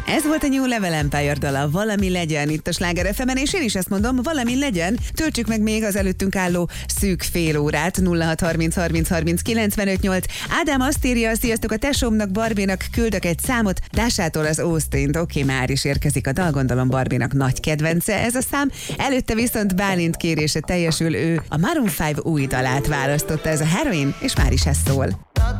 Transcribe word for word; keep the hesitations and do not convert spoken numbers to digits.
Ez volt a New Level Empire dala, Valami legyen itt a Sláger ef emen, és én is ezt mondom, valami legyen. Töltsük meg még az előttünk álló szűk fél órát, nulla hat harminc harminc harminc kilencvenöt nyolc. Ádám azt írja, sziasztok, a tesómnak, Barbinak küldök egy számot, Dásától az Austin-t. Oké, okay, már is érkezik a dal, gondolom Barbinak nagy kedvence ez a szám. Előtte viszont Bálint kérése teljesül, ő a Maroon öt új dalát választotta, ez a Heroin, és már is ez szól.